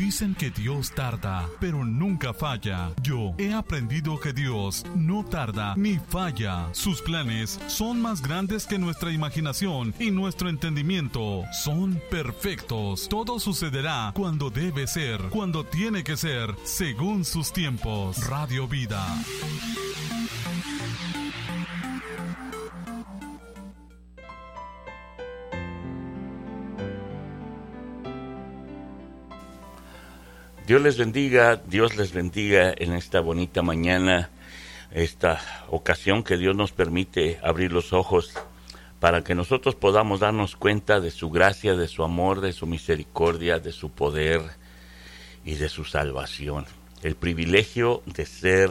Dicen que Dios tarda, pero nunca falla. Yo he aprendido que Dios no tarda ni falla. Sus planes son más grandes que nuestra imaginación y nuestro entendimiento. Son perfectos. Todo sucederá cuando debe ser, cuando tiene que ser, según sus tiempos. Radio Vida. Dios les bendiga en esta bonita mañana, esta ocasión que Dios nos permite abrir los ojos para que nosotros podamos darnos cuenta de su gracia, de su amor, de su misericordia, de su poder y de su salvación. El privilegio de ser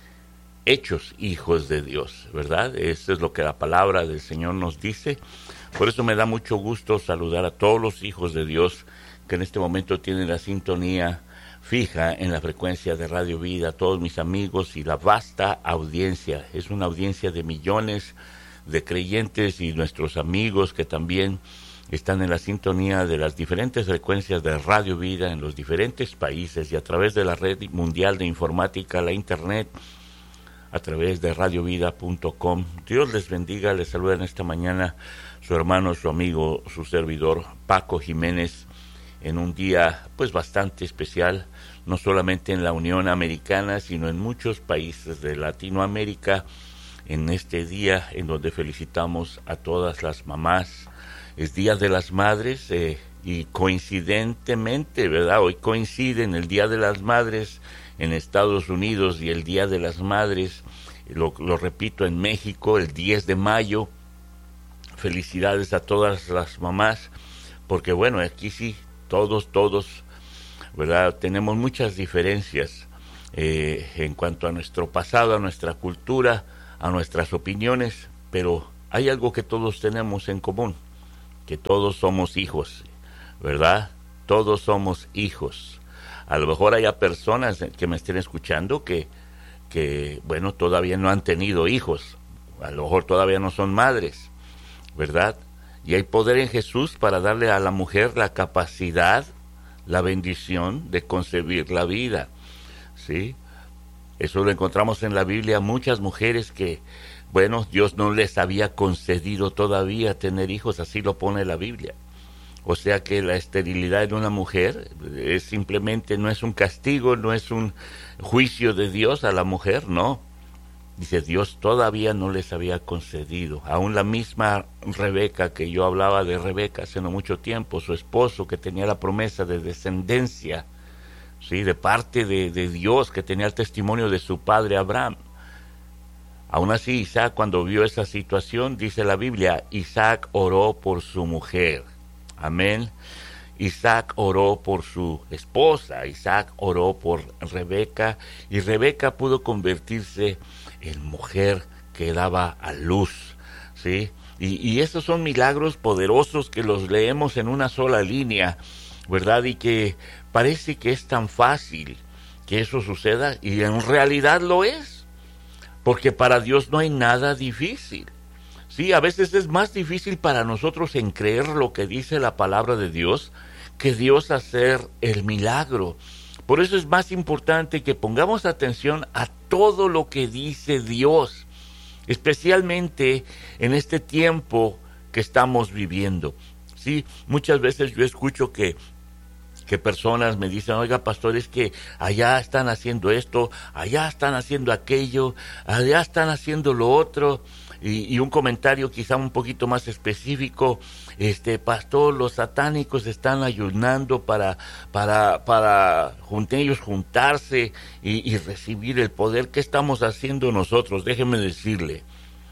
hechos hijos de Dios, ¿verdad? Eso es lo que la palabra del Señor nos dice. Por eso me da mucho gusto saludar a todos los hijos de Dios que en este momento tienen la sintonía fija en la frecuencia de Radio Vida, todos mis amigos y la vasta audiencia. Es una audiencia de millones de creyentes y nuestros amigos que también están en la sintonía de las diferentes frecuencias de Radio Vida en los diferentes países y a través de la red mundial de informática, la internet, a través de radiovida.com. Dios les bendiga, les saluda en esta mañana su hermano, su amigo, su servidor, Paco Jiménez, en un día pues bastante especial, no solamente en la Unión Americana, sino en muchos países de Latinoamérica, en este día en donde felicitamos a todas las mamás. Es Día de las Madres y coincidentemente, ¿verdad? Hoy coinciden el Día de las Madres en Estados Unidos y el Día de las Madres, lo repito, en México, el 10 de mayo. Felicidades a todas las mamás, porque bueno, aquí sí, todos, ¿verdad? Tenemos muchas diferencias en cuanto a nuestro pasado, a nuestra cultura, a nuestras opiniones, pero hay algo que todos tenemos en común, que todos somos hijos, ¿verdad? Todos somos hijos. A lo mejor haya personas que me estén escuchando que bueno, todavía no han tenido hijos, a lo mejor todavía no son madres, ¿verdad? Y hay poder en Jesús para darle a la mujer la capacidad, la bendición de concebir la vida, ¿sí? Eso lo encontramos en la Biblia, muchas mujeres que, bueno, Dios no les había concedido todavía tener hijos, así lo pone la Biblia. O sea que la esterilidad en una mujer es simplemente, no es un castigo, no es un juicio de Dios a la mujer, no. Dice, Dios todavía no les había concedido. Aún la misma Rebeca, que yo hablaba de Rebeca hace no mucho tiempo, su esposo que tenía la promesa de descendencia, ¿sí? De parte de Dios, que tenía el testimonio de su padre Abraham. Aún así, Isaac, cuando vio esa situación, dice la Biblia, Isaac oró por su mujer. Amén. Isaac oró por su esposa, Isaac oró por Rebeca, y Rebeca pudo convertirse en mujer que daba a luz, ¿sí? Y esos son milagros poderosos que los leemos en una sola línea, ¿verdad? Y que parece que es tan fácil que eso suceda, y en realidad lo es, porque para Dios no hay nada difícil. Sí, a veces es más difícil para nosotros en creer lo que dice la palabra de Dios que Dios hacer el milagro. Por eso es más importante que pongamos atención a todo lo que dice Dios, especialmente en este tiempo que estamos viviendo. Sí, muchas veces yo escucho que personas me dicen, oiga, pastor, es que allá están haciendo esto, allá están haciendo aquello, allá están haciendo lo otro. Y un comentario quizá un poquito más específico, pastor, los satánicos están ayunando para ellos juntarse y recibir el poder. ¿Qué estamos haciendo nosotros? Déjeme decirle,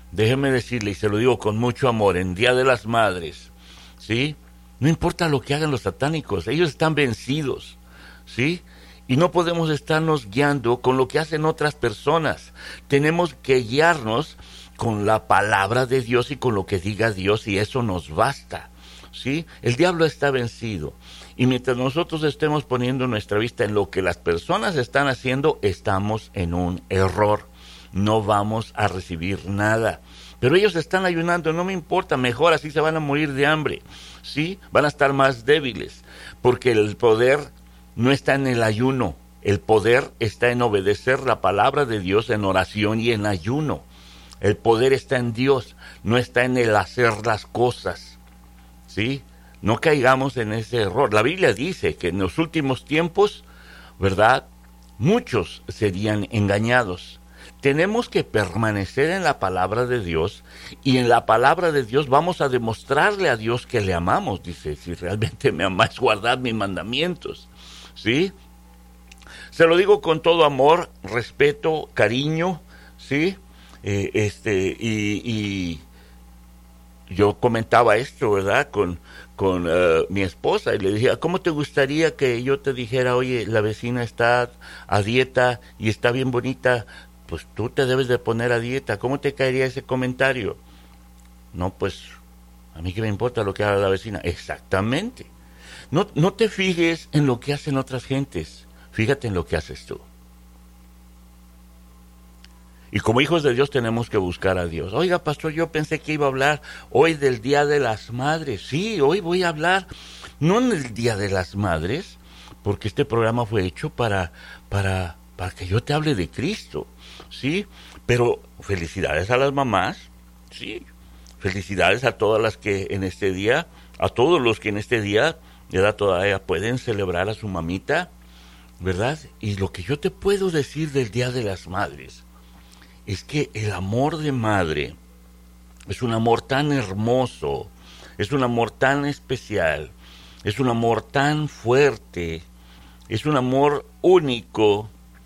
y se lo digo con mucho amor, en Día de las Madres, ¿sí? No importa lo que hagan los satánicos, ellos están vencidos, ¿sí? Y no podemos estarnos guiando con lo que hacen otras personas. Tenemos que guiarnos con la palabra de Dios y con lo que diga Dios, y eso nos basta, ¿sí? El diablo está vencido, y mientras nosotros estemos poniendo nuestra vista en lo que las personas están haciendo, estamos en un error, no vamos a recibir nada. Pero ellos están ayunando, no me importa, mejor, así se van a morir de hambre, ¿sí? Van a estar más débiles, porque el poder no está en el ayuno. El poder está en obedecer la palabra de Dios en oración y en ayuno. El poder está en Dios, no está en el hacer las cosas, ¿sí? No caigamos en ese error. La Biblia dice que en los últimos tiempos, ¿verdad?, muchos serían engañados. Tenemos que permanecer en la palabra de Dios, y en la palabra de Dios vamos a demostrarle a Dios que le amamos. Dice, si realmente me amáis, guardad mis mandamientos, ¿sí? Se lo digo con todo amor, respeto, cariño, ¿sí? Y yo comentaba esto, ¿verdad?, con mi esposa, y le dije, ¿cómo te gustaría que yo te dijera, oye, la vecina está a dieta y está bien bonita, pues tú te debes de poner a dieta? ¿Cómo te caería ese comentario? No, pues, a mí qué me importa lo que haga la vecina. Exactamente. No te fijes en lo que hacen otras gentes, fíjate en lo que haces tú. Y como hijos de Dios tenemos que buscar a Dios. Oiga, pastor, yo pensé que iba a hablar hoy del Día de las Madres. Sí, hoy voy a hablar, no en el Día de las Madres, porque este programa fue hecho para que yo te hable de Cristo, ¿sí? Pero felicidades a las mamás, ¿sí? Felicidades a todas las que en este día, a todos los que en este día, ¿verdad?, todavía pueden celebrar a su mamita, ¿verdad? Y lo que yo te puedo decir del Día de las Madres es que el amor de madre es un amor tan hermoso, es un amor tan especial, es un amor tan fuerte, es un amor único,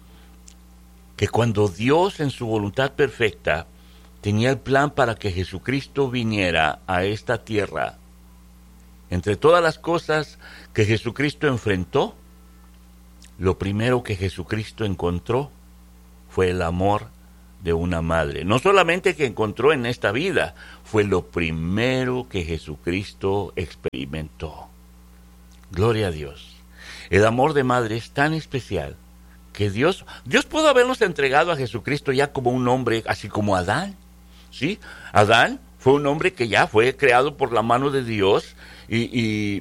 que cuando Dios en su voluntad perfecta tenía el plan para que Jesucristo viniera a esta tierra, entre todas las cosas que Jesucristo enfrentó, lo primero que Jesucristo encontró fue el amor de una madre. No solamente que encontró en esta vida, fue lo primero que Jesucristo experimentó. Gloria a Dios. El amor de madre es tan especial que Dios pudo habernos entregado a Jesucristo ya como un hombre, así como Adán, ¿sí? Adán fue un hombre que ya fue creado por la mano de Dios y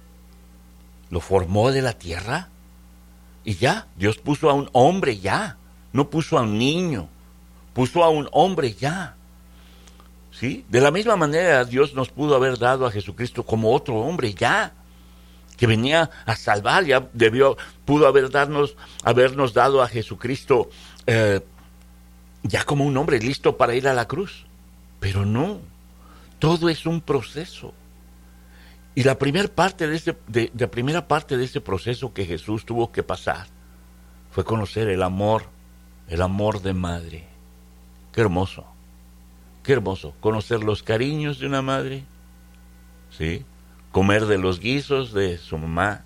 lo formó de la tierra, y ya, Dios puso a un hombre ya, no puso a un niño, puso a un hombre ya, ¿sí? De la misma manera Dios nos pudo haber dado a Jesucristo como otro hombre ya, que venía a salvar, ya pudo habernos dado a Jesucristo ya como un hombre listo para ir a la cruz. Pero no, todo es un proceso. Y la primera parte de ese proceso que Jesús tuvo que pasar fue conocer el amor de madre. Qué hermoso, conocer los cariños de una madre, ¿sí? Comer de los guisos de su mamá,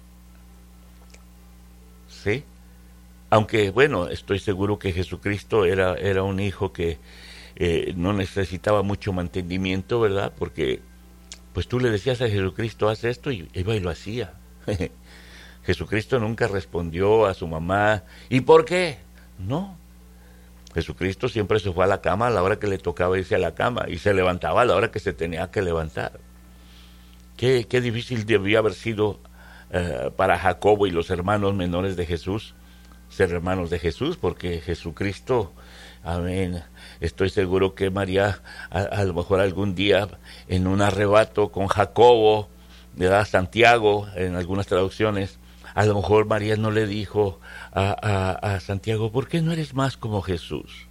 ¿sí? Aunque, bueno, estoy seguro que Jesucristo era un hijo que no necesitaba mucho mantenimiento, ¿verdad? Porque, pues tú le decías a Jesucristo, haz esto, y iba y lo hacía. Jesucristo nunca respondió a su mamá, ¿y por qué? No. Jesucristo siempre se fue a la cama a la hora que le tocaba irse a la cama, y se levantaba a la hora que se tenía que levantar. Qué difícil debía haber sido para Jacobo y los hermanos menores de Jesús ser hermanos de Jesús, porque Jesucristo, amén, estoy seguro que María a lo mejor algún día en un arrebato con Jacobo, ¿verdad?, Santiago, en algunas traducciones, a lo mejor María no le dijo a Santiago, ¿por qué no eres más como Jesús?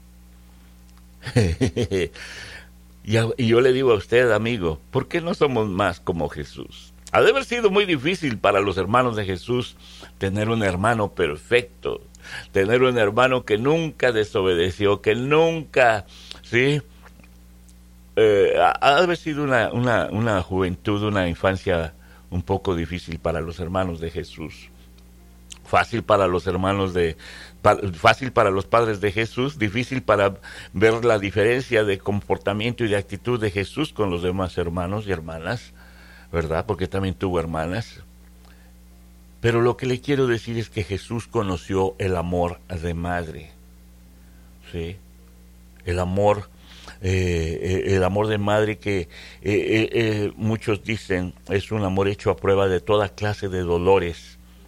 Y yo le digo a usted, amigo, ¿por qué no somos más como Jesús? Ha de haber sido muy difícil para los hermanos de Jesús tener un hermano perfecto, tener un hermano que nunca desobedeció, que nunca, ¿sí? Ha de haber sido una juventud, una infancia un poco difícil para los hermanos de Jesús. Fácil para los fácil para los padres de Jesús, difícil para ver la diferencia de comportamiento y de actitud de Jesús con los demás hermanos y hermanas, ¿verdad? Porque también tuvo hermanas. Pero lo que le quiero decir es que Jesús conoció el amor de madre, ¿sí? El amor de madre que muchos dicen es un amor hecho a prueba de toda clase de dolores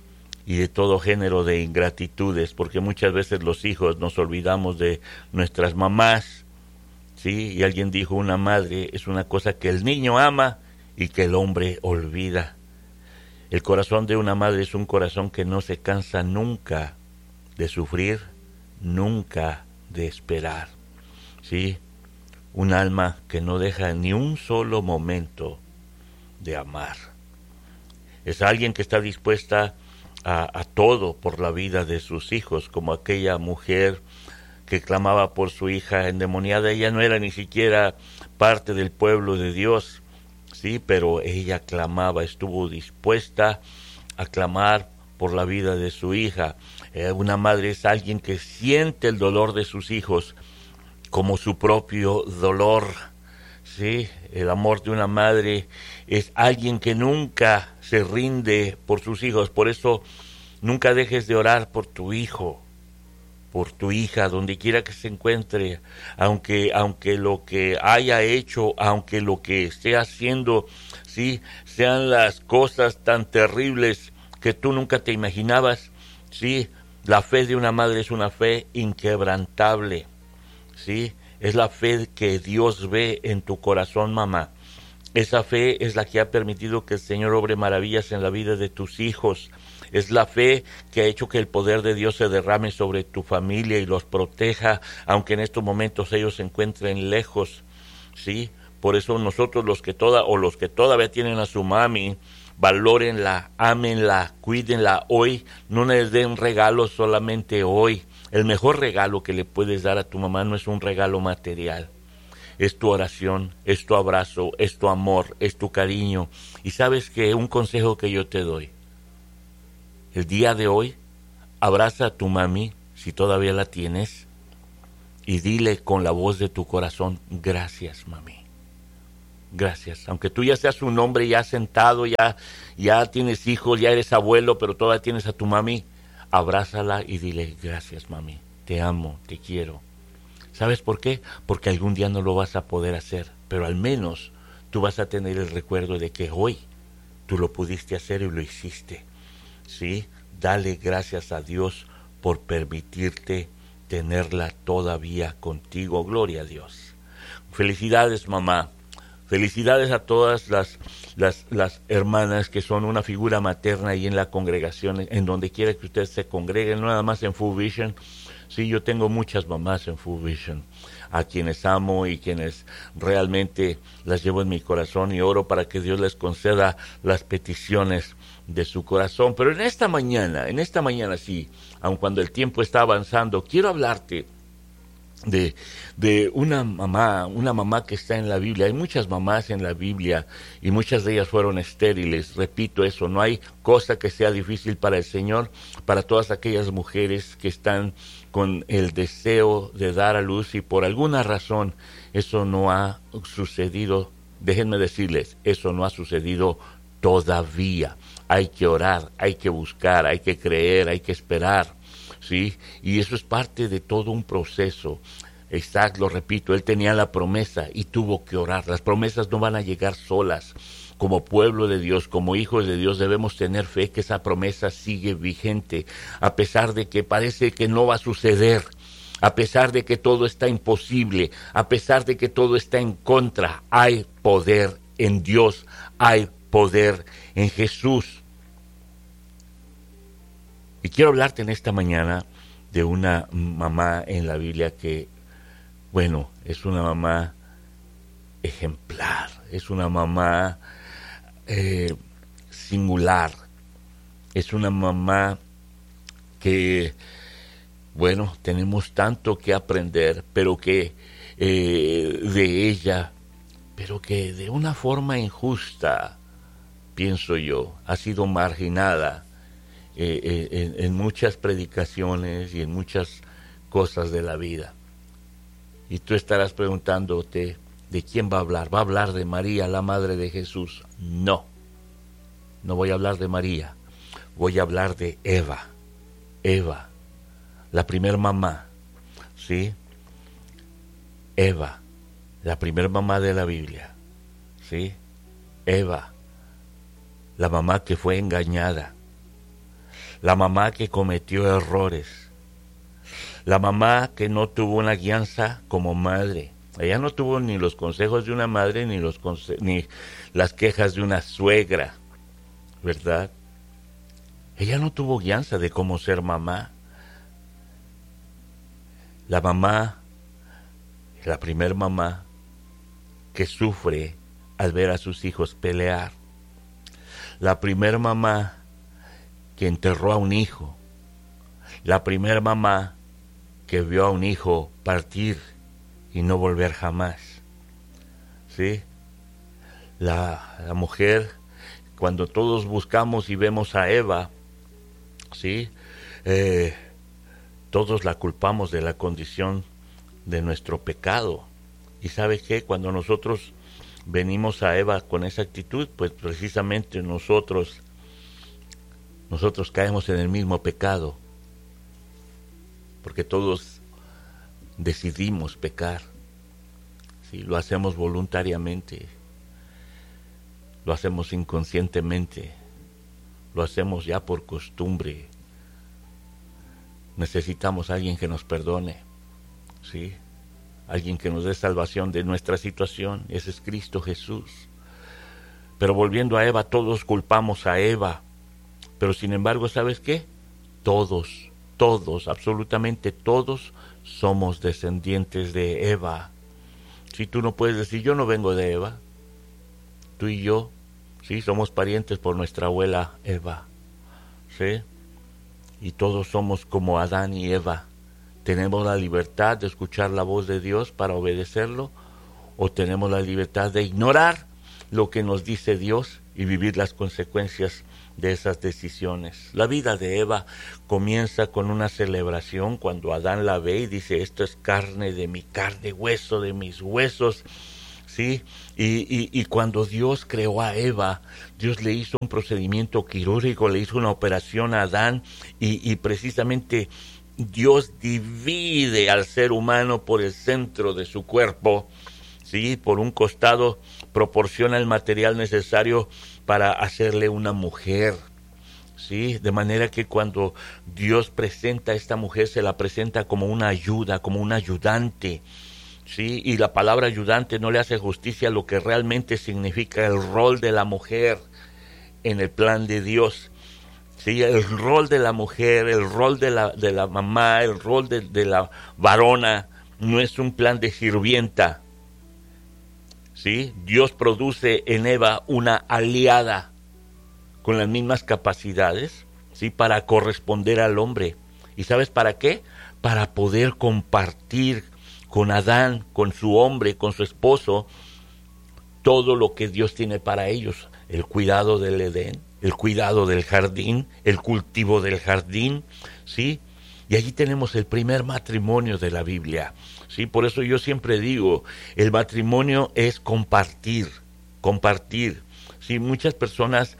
y de todo género de ingratitudes, porque muchas veces los hijos nos olvidamos de nuestras mamás, ¿sí? Y alguien dijo, una madre es una cosa que el niño ama y que el hombre olvida. El corazón de una madre es un corazón que no se cansa nunca de sufrir, nunca de esperar, ¿sí? Un alma que no deja ni un solo momento de amar. Es alguien que está dispuesta a todo por la vida de sus hijos, como aquella mujer que clamaba por su hija endemoniada. Ella no era ni siquiera parte del pueblo de Dios, sí, pero ella clamaba, estuvo dispuesta a clamar por la vida de su hija. Una madre es alguien que siente el dolor de sus hijos como su propio dolor, sí. El amor de una madre es alguien que nunca se rinde por sus hijos. Por eso nunca dejes de orar por tu hijo, por tu hija, donde quiera que se encuentre, aunque lo que haya hecho, aunque lo que esté haciendo, sí, sean las cosas tan terribles que tú nunca te imaginabas, sí. La fe de una madre es una fe inquebrantable, sí. Es la fe que Dios ve en tu corazón, mamá. Esa fe es la que ha permitido que el Señor obre maravillas en la vida de tus hijos. Es la fe que ha hecho que el poder de Dios se derrame sobre tu familia y los proteja, aunque en estos momentos ellos se encuentren lejos, ¿sí? Por eso nosotros los que todavía tienen a su mami, valórenla, ámenla, cuídenla hoy, no les den regalos solamente hoy. El mejor regalo que le puedes dar a tu mamá no es un regalo material. Es tu oración, es tu abrazo, es tu amor, es tu cariño. Y sabes que un consejo que yo te doy, el día de hoy, abraza a tu mami, si todavía la tienes, y dile con la voz de tu corazón, gracias, mami. Gracias. Aunque tú ya seas un hombre ya sentado, ya tienes hijos, ya eres abuelo, pero todavía tienes a tu mami, abrázala y dile, gracias, mami, te amo, te quiero. ¿Sabes por qué? Porque algún día no lo vas a poder hacer, pero al menos tú vas a tener el recuerdo de que hoy tú lo pudiste hacer y lo hiciste. ¿Sí? Dale gracias a Dios por permitirte tenerla todavía contigo. Gloria a Dios. Felicidades, mamá. Felicidades a todas las hermanas que son una figura materna ahí en la congregación, en donde quiera que ustedes se congreguen, no nada más en Full Vision. Sí, yo tengo muchas mamás en Full Vision, a quienes amo y quienes realmente las llevo en mi corazón y oro para que Dios les conceda las peticiones de su corazón. Pero en esta mañana sí, aun cuando el tiempo está avanzando, quiero hablarte de una mamá que está en la Biblia. Hay muchas mamás en la Biblia y muchas de ellas fueron estériles. Repito eso, no hay cosa que sea difícil para el Señor, para todas aquellas mujeres que están con el deseo de dar a luz y por alguna razón eso no ha sucedido. Déjenme decirles, eso no ha sucedido todavía. Hay que orar, hay que buscar, hay que creer, hay que esperar, ¿sí? Y eso es parte de todo un proceso. Isaac, lo repito, él tenía la promesa y tuvo que orar. Las promesas no van a llegar solas. Como pueblo de Dios, como hijos de Dios, debemos tener fe que esa promesa sigue vigente, a pesar de que parece que no va a suceder, a pesar de que todo está imposible, a pesar de que todo está en contra. Hay poder en Dios, hay poder en Jesús. Y quiero hablarte en esta mañana de una mamá en la Biblia que, bueno, es una mamá ejemplar, es una mamá singular, es una mamá que, bueno, tenemos tanto que aprender, pero que de ella, pero que de una forma injusta, pienso yo, ha sido marginada en muchas predicaciones y en muchas cosas de la vida. Y tú estarás preguntándote, ¿de quién va a hablar? ¿Va a hablar de María, la madre de Jesús? No, no voy a hablar de María, voy a hablar de Eva, la primer mamá, ¿sí? Eva, la primer mamá de la Biblia, ¿sí? Eva, la mamá que fue engañada, la mamá que cometió errores, la mamá que no tuvo una guianza como madre. Ella no tuvo ni los consejos de una madre ni las quejas de una suegra, ¿verdad? Ella no tuvo guianza de cómo ser mamá. La mamá, la primer mamá que sufre al ver a sus hijos pelear. La primer mamá que enterró a un hijo. La primer mamá que vio a un hijo partir y no volver jamás. ¿Sí? La mujer, cuando todos buscamos y vemos a Eva, ¿sí? Todos la culpamos de la condición de nuestro pecado. ¿Y sabe qué? Cuando nosotros venimos a Eva con esa actitud, pues precisamente nosotros caemos en el mismo pecado, porque todos decidimos pecar, ¿sí? Lo hacemos voluntariamente, lo hacemos inconscientemente, lo hacemos ya por costumbre. Necesitamos a alguien que nos perdone, ¿sí? Alguien que nos dé salvación de nuestra situación. Ese es Cristo Jesús. Pero volviendo a Eva, todos culpamos a Eva. Pero sin embargo, ¿sabes qué? Todos, absolutamente todos somos descendientes de Eva. Si tú no puedes decir, yo no vengo de Eva. Tú y yo, sí, somos parientes por nuestra abuela Eva, ¿sí? Y todos somos como Adán y Eva. ¿Tenemos la libertad de escuchar la voz de Dios para obedecerlo? ¿O tenemos la libertad de ignorar lo que nos dice Dios y vivir las consecuencias de esas decisiones? La vida de Eva comienza con una celebración cuando Adán la ve y dice, esto es carne de mi carne, hueso de mis huesos, ¿sí? Y cuando Dios creó a Eva, Dios le hizo un procedimiento quirúrgico, le hizo una operación a Adán y precisamente Dios divide al ser humano por el centro de su cuerpo, ¿sí? Por un costado proporciona el material necesario para hacerle una mujer, ¿sí? De manera que cuando Dios presenta a esta mujer, se la presenta como una ayuda, como un ayudante, ¿sí? Y la palabra ayudante no le hace justicia a lo que realmente significa el rol de la mujer en el plan de Dios. Sí, el rol de la mujer, el rol de la mamá, el rol de la varona, no es un plan de sirvienta. ¿Sí? Dios produce en Eva una aliada con las mismas capacidades, ¿sí? Para corresponder al hombre. ¿Y sabes para qué? Para poder compartir con Adán, con su hombre, con su esposo, todo lo que Dios tiene para ellos. El cuidado del Edén, el cuidado del jardín, el cultivo del jardín, ¿sí? Y allí tenemos el primer matrimonio de la Biblia, ¿sí? Por eso yo siempre digo, el matrimonio es compartir, ¿sí? Muchas personas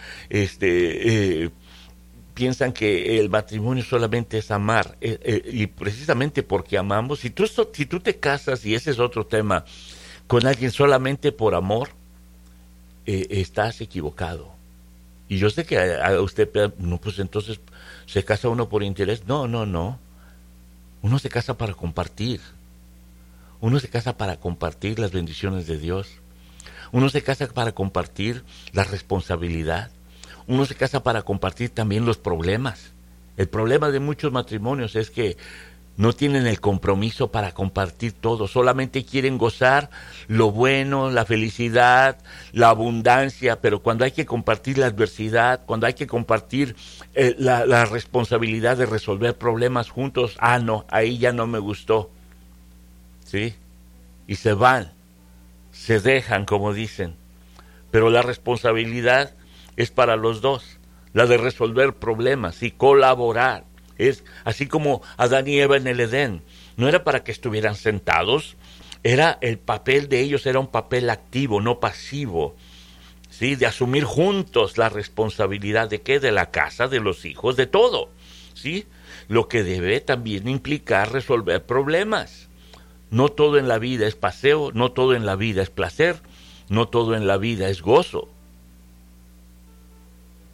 piensan que el matrimonio solamente es amar, y precisamente porque amamos, si tú te casas, y ese es otro tema, con alguien solamente por amor, estás equivocado. Y yo sé que a usted, no, pues entonces se casa uno por interés. No. Uno se casa para compartir. Uno se casa para compartir las bendiciones de Dios. Uno se casa para compartir la responsabilidad. Uno se casa para compartir también los problemas. El problema de muchos matrimonios es que no tienen el compromiso para compartir todo, solamente quieren gozar lo bueno, la felicidad, la abundancia, pero cuando hay que compartir la adversidad, cuando hay que compartir la responsabilidad de resolver problemas juntos, no, ahí ya no me gustó, ¿sí? Y se van, se dejan, como dicen, pero la responsabilidad es para los dos, la de resolver problemas y colaborar. Es así como Adán y Eva en el Edén. No era para que estuvieran sentados, era el papel de ellos, era un papel activo, no pasivo, ¿sí? De asumir juntos la responsabilidad de ¿qué? De la casa, de los hijos, de todo, ¿sí? Lo que debe también implicar resolver problemas. No todo en la vida es paseo, no todo en la vida es placer, no todo en la vida es gozo.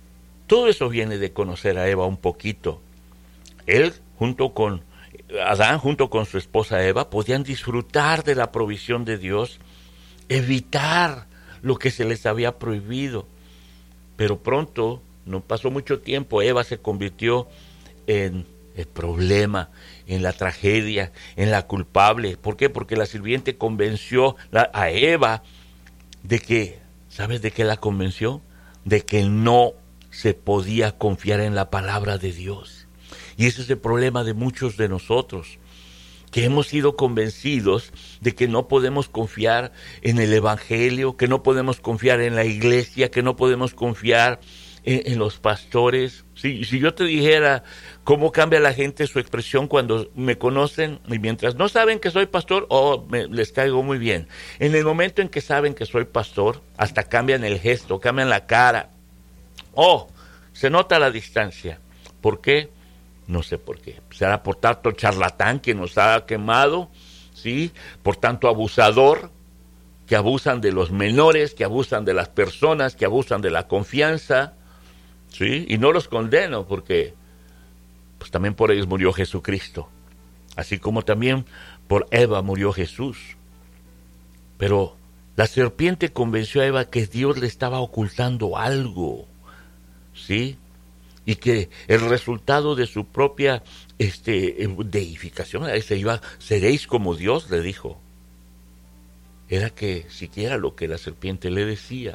Todo eso viene de conocer a Eva un poquito. Él, Adán, junto con su esposa Eva, podían disfrutar de la provisión de Dios, evitar lo que se les había prohibido. Pero pronto, no pasó mucho tiempo, Eva se convirtió en el problema, en la tragedia, en la culpable. ¿Por qué? Porque la sirviente convenció a Eva de que, ¿sabes de qué la convenció? De que no se podía confiar en la palabra de Dios. Y ese es el problema de muchos de nosotros, que hemos sido convencidos de que no podemos confiar en el Evangelio, que no podemos confiar en la iglesia, que no podemos confiar en los pastores. Si yo te dijera cómo cambia la gente su expresión cuando me conocen, y mientras no saben que soy pastor, les caigo muy bien. En el momento en que saben que soy pastor, hasta cambian el gesto, cambian la cara. Se nota la distancia. ¿Por qué? No sé por qué. Será por tanto charlatán que nos ha quemado, ¿sí? Por tanto abusador, que abusan de los menores, que abusan de las personas, que abusan de la confianza, ¿sí? Y no los condeno porque pues también por ellos murió Jesucristo, así como también por Eva murió Jesús. Pero la serpiente convenció a Eva que Dios le estaba ocultando algo, ¿sí? Y que el resultado de su propia deificación, seréis como Dios, le dijo, era que siquiera lo que la serpiente le decía.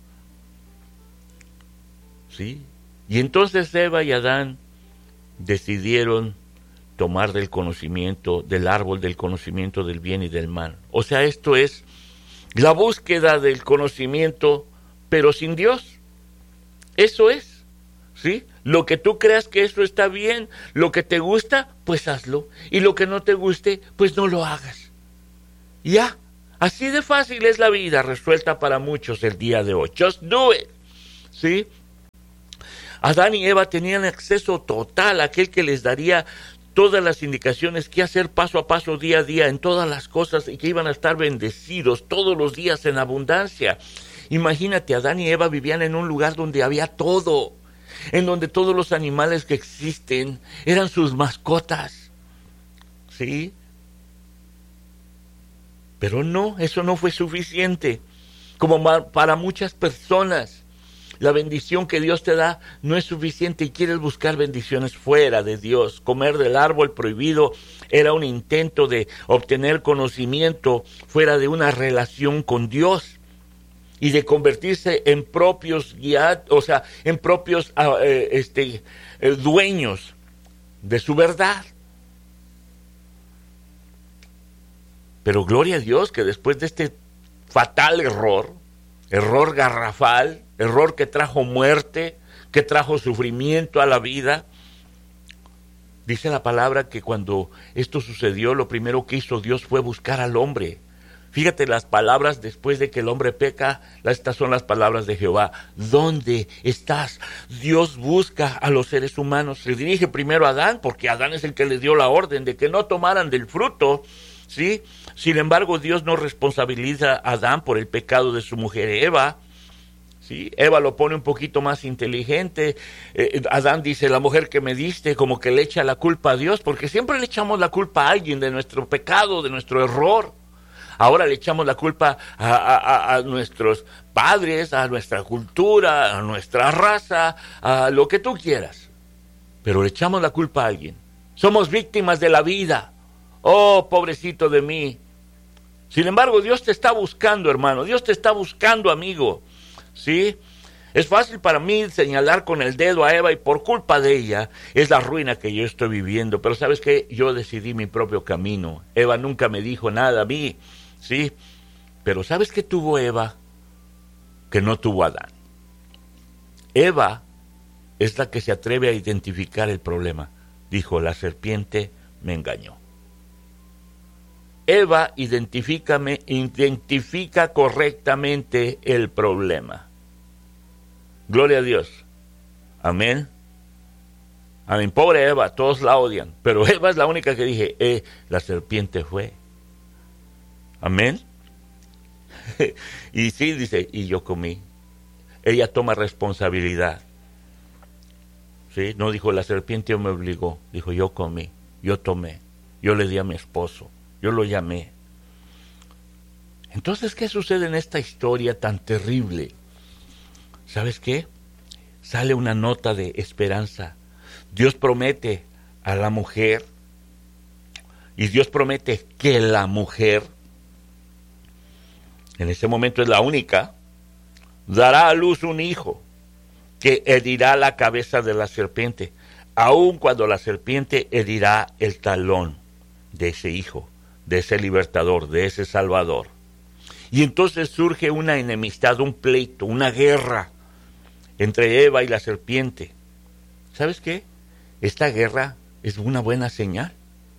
¿Sí? Y entonces Eva y Adán decidieron tomar del árbol del conocimiento del bien y del mal. O sea, esto es la búsqueda del conocimiento, pero sin Dios. Eso es, ¿sí? Lo que tú creas que eso está bien, lo que te gusta, pues hazlo. Y lo que no te guste, pues no lo hagas. Ya, así de fácil es la vida resuelta para muchos el día de hoy. Just do it, ¿sí? Adán y Eva tenían acceso total a aquel que les daría todas las indicaciones qué hacer paso a paso, día a día, en todas las cosas, y que iban a estar bendecidos todos los días en abundancia. Imagínate, Adán y Eva vivían en un lugar donde había todo, en donde todos los animales que existen eran sus mascotas, ¿sí? Pero no, eso no fue suficiente. Como para muchas personas, la bendición que Dios te da no es suficiente y quieres buscar bendiciones fuera de Dios. Comer del árbol prohibido era un intento de obtener conocimiento fuera de una relación con Dios y de convertirse en propios dueños de su verdad. Pero gloria a Dios que después de este fatal error garrafal, error que trajo muerte, que trajo sufrimiento a la vida, dice la palabra que cuando esto sucedió, lo primero que hizo Dios fue buscar al hombre. Fíjate las palabras después de que el hombre peca, estas son las palabras de Jehová. ¿Dónde estás? Dios busca a los seres humanos. Se dirige primero a Adán, porque Adán es el que le dio la orden de que no tomaran del fruto, ¿sí? Sin embargo, Dios no responsabiliza a Adán por el pecado de su mujer Eva, ¿sí? Eva lo pone un poquito más inteligente. Adán dice, la mujer que me diste, como que le echa la culpa a Dios, porque siempre le echamos la culpa a alguien de nuestro pecado, de nuestro error. Ahora le echamos la culpa a nuestros padres, a nuestra cultura, a nuestra raza, a lo que tú quieras. Pero le echamos la culpa a alguien. Somos víctimas de la vida. Oh, pobrecito de mí. Sin embargo, Dios te está buscando, hermano. Dios te está buscando, amigo. ¿Sí? Es fácil para mí señalar con el dedo a Eva y por culpa de ella es la ruina que yo estoy viviendo. Pero ¿sabes qué? Yo decidí mi propio camino. Eva nunca me dijo nada a mí. ¿Sí? Pero ¿sabes qué tuvo Eva? Que no tuvo Adán. Eva es la que se atreve a identificar el problema. Dijo, la serpiente me engañó. Eva identifica correctamente el problema. Gloria a Dios. Amén. Amén. Pobre Eva, todos la odian. Pero Eva es la única que dije, la serpiente fue. Amén. Y sí, dice, y yo comí. Ella toma responsabilidad. ¿sí? No dijo la serpiente me obligó, dijo yo comí, yo tomé, yo le di a mi esposo, yo lo llamé. Entonces, ¿qué sucede en esta historia tan terrible? ¿Sabes qué? Sale una nota de esperanza. Dios promete a la mujer, y Dios promete que la mujer, en ese momento es la única, dará a luz un hijo que herirá la cabeza de la serpiente, aun cuando la serpiente herirá el talón de ese hijo, de ese libertador, de ese salvador. Y entonces surge una enemistad, un pleito, una guerra entre Eva y la serpiente. ¿Sabes qué? Esta guerra es una buena señal.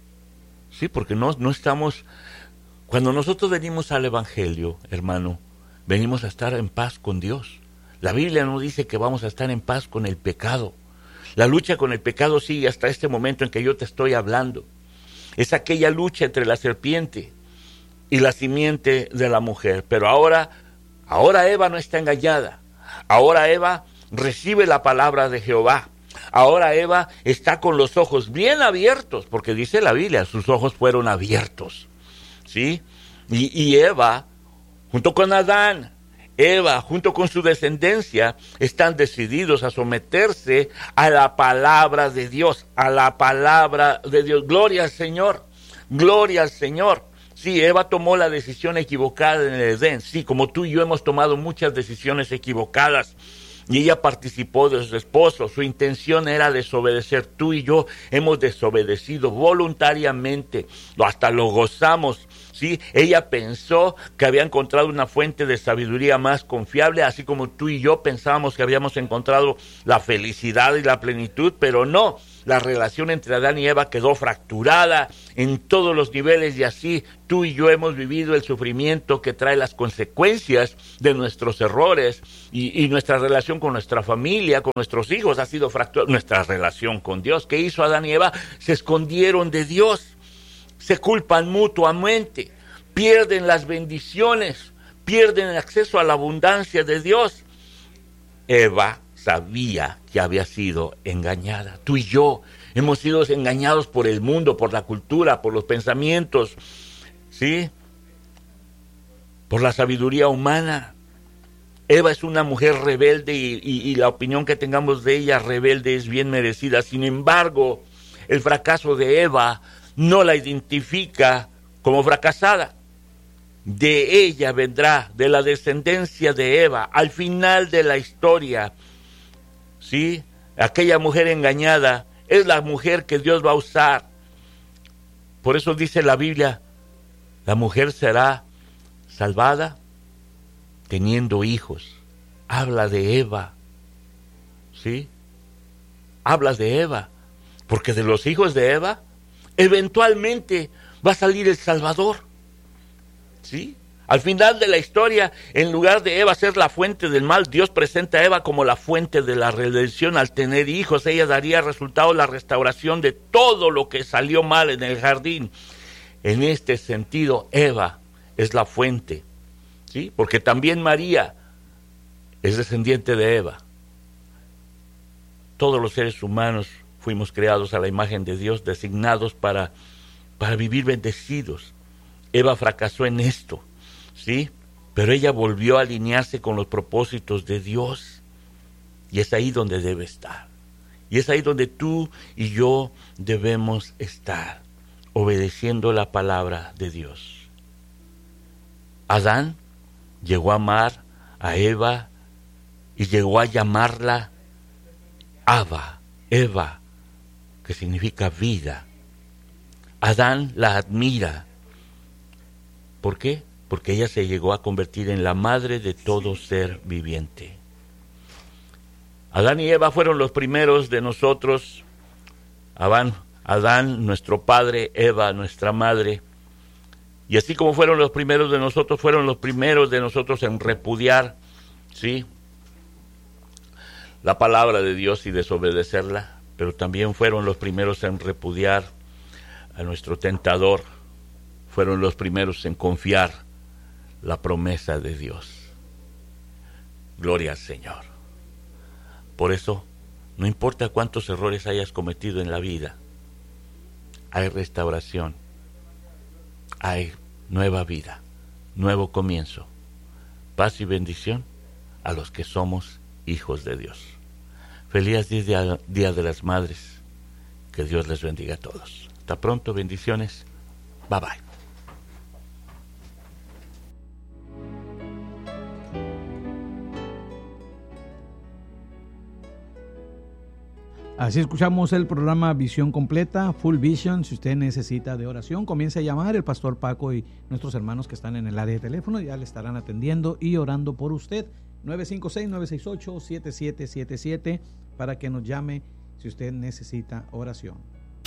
Sí, porque no estamos... Cuando nosotros venimos al Evangelio, hermano, venimos a estar en paz con Dios. La Biblia no dice que vamos a estar en paz con el pecado. La lucha con el pecado sigue hasta este momento en que yo te estoy hablando. Es aquella lucha entre la serpiente y la simiente de la mujer. Pero ahora Eva no está engañada. Ahora Eva recibe la palabra de Jehová. Ahora Eva está con los ojos bien abiertos, porque dice la Biblia, sus ojos fueron abiertos. ¿Sí? Y Eva, junto con Adán, Eva, junto con su descendencia, están decididos a someterse a la palabra de Dios, a la palabra de Dios. Gloria al Señor, gloria al Señor. Sí, Eva tomó la decisión equivocada en el Edén. Sí, como tú y yo hemos tomado muchas decisiones equivocadas. Y ella participó de su esposo. Su intención era desobedecer. Tú y yo hemos desobedecido voluntariamente. Hasta lo gozamos. ¿Sí? Ella pensó que había encontrado una fuente de sabiduría más confiable, así como tú y yo pensábamos que habíamos encontrado la felicidad y la plenitud, pero no. La relación entre Adán y Eva quedó fracturada en todos los niveles y así tú y yo hemos vivido el sufrimiento que trae las consecuencias de nuestros errores y nuestra relación con nuestra familia, con nuestros hijos ha sido fracturada. Nuestra relación con Dios, ¿qué hizo Adán y Eva? Se escondieron de Dios. Se culpan mutuamente, pierden las bendiciones, pierden el acceso a la abundancia de Dios. Eva sabía que había sido engañada. Tú y yo hemos sido engañados por el mundo, por la cultura, por los pensamientos, ¿sí? Por la sabiduría humana. Eva es una mujer rebelde y la opinión que tengamos de ella rebelde es bien merecida. Sin embargo, el fracaso de Eva no la identifica como fracasada. De ella vendrá, de la descendencia de Eva, al final de la historia, ¿sí? Aquella mujer engañada es la mujer que Dios va a usar. Por eso dice la Biblia, la mujer será salvada teniendo hijos. Habla de Eva, ¿sí? Habla de Eva, porque de los hijos de Eva eventualmente va a salir el Salvador, ¿sí? Al final de la historia, en lugar de Eva ser la fuente del mal, Dios presenta a Eva como la fuente de la redención. Al tener hijos, ella daría resultado la restauración de todo lo que salió mal en el jardín. En este sentido, Eva es la fuente, ¿sí? Porque también María es descendiente de Eva. Todos los seres humanos fuimos creados a la imagen de Dios, designados para vivir bendecidos. Eva fracasó en esto, ¿sí? Pero ella volvió a alinearse con los propósitos de Dios. Y es ahí donde debe estar. Y es ahí donde tú y yo debemos estar, obedeciendo la palabra de Dios. Adán llegó a amar a Eva y llegó a llamarla Abba, Eva, que significa vida. Adán la admira. ¿Por qué? Porque ella se llegó a convertir en la madre de todo ser viviente. Adán y Eva fueron los primeros de nosotros. Adán, nuestro padre, Eva, nuestra madre. Y así como fueron los primeros de nosotros en repudiar, ¿sí?, la palabra de Dios y desobedecerla, pero también fueron los primeros en repudiar a nuestro tentador, fueron los primeros en confiar la promesa de Dios. Gloria al Señor. Por eso No importa cuántos errores hayas cometido en la vida, hay restauración, hay nueva vida, nuevo comienzo, paz y bendición a los que somos hijos de Dios. Feliz Día de las Madres. Que Dios les bendiga a todos. Hasta pronto, bendiciones. Bye bye. Así escuchamos el programa Visión Completa, Full Vision. Si usted necesita de oración, comience a llamar. El pastor Paco y nuestros hermanos que están en el área de teléfono ya le estarán atendiendo y orando por usted. 956-968-7777 para que nos llame si usted necesita oración.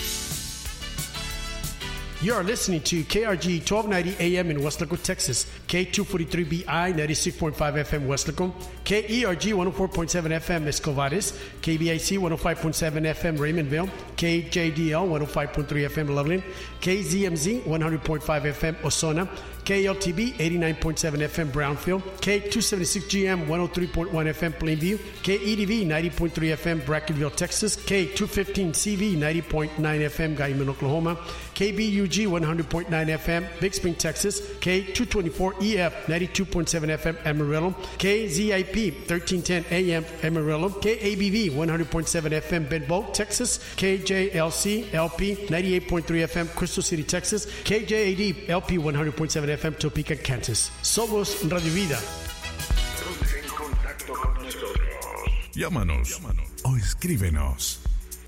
You are listening to KRG 1290 AM in Weslaco, Texas, K243BI 96.5 FM Weslaco, KERG 104.7 FM Escovares, KBIC 105.7 FM Raymondville, KJDL 105.3 FM Loveland, KZMZ 100.5 FM Osona, KLTB 89.7 FM Brownfield, K276GM 103.1 FM Plainview, KEDV 90.3 FM Brackenville, Texas, K215CV 90.9 FM Guyman, Oklahoma, KBUG 100.9 FM Big Spring, Texas, K224EF 92.7 FM Amarillo, KZIP 1310 AM Amarillo, KABV 100.7 FM Benbow, Texas, KJLC LP 98.3 FM Crystal City, Texas, KJAD LP 100.7 FM Topeka, Kansas. Somos Radio Vida. Ponte en contacto con nosotros. Llámanos o escríbenos.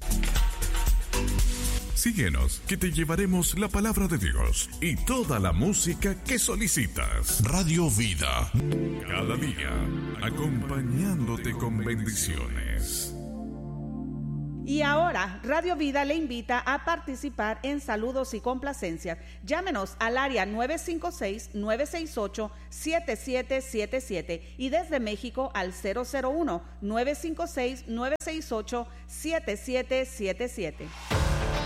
Síguenos, que te llevaremos la palabra de Dios y toda la música que solicitas. Radio Vida, cada día acompañándote con bendiciones. Y ahora, Radio Vida le invita a participar en saludos y complacencias. Llámenos al área 956-968-7777 y desde México al 001-956-968-7777.